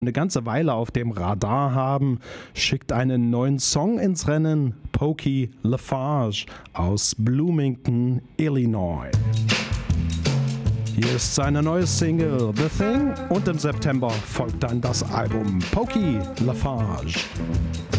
eine ganze Weile auf dem Radar haben, schickt einen neuen Song ins Rennen, Pokey LaFarge aus Bloomington, Illinois. Hier ist seine neue Single The Thing und im September folgt dann das Album Pokey LaFarge.